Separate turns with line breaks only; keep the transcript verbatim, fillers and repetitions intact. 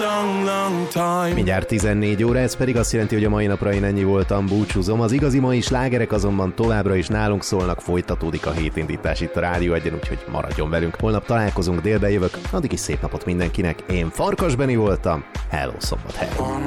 long, long time.
Mindjárt tizennégy óra, ez pedig azt jelenti, hogy a mai napra én ennyi voltam, búcsúzom. Az igazi mai slágerek azonban továbbra is nálunk szólnak, folytatódik a hétindítás itt a Rádió Egyen, úgyhogy maradjon velünk. Holnap találkozunk, délben jövök, addig is szép napot mindenkinek. Én Farkas Beni voltam, hello Szombathely.